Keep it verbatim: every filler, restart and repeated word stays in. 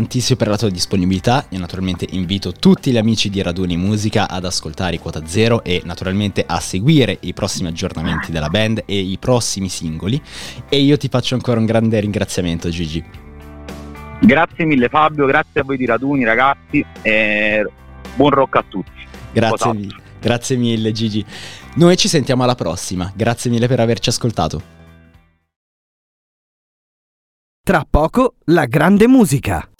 tantissimo per la tua disponibilità. Io naturalmente invito tutti gli amici di Raduni Musica ad ascoltare i Quota Zero e naturalmente a seguire i prossimi aggiornamenti della band e i prossimi singoli. E io ti faccio ancora un grande ringraziamento, Gigi. Grazie mille Fabio, grazie a voi di Raduni ragazzi e buon rock a tutti. Grazie mille, grazie mille Gigi. Noi ci sentiamo alla prossima, grazie mille per averci ascoltato. Tra poco la grande musica.